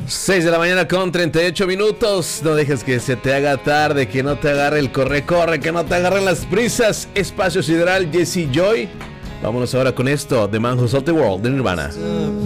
6 de la mañana con 38 minutos. No dejes que se te haga tarde, que no te agarre el corre, que no te agarren las prisas. Espacio Sideral, Jesse Joy. Vámonos ahora con esto, The Man Who Sold the World de Nirvana.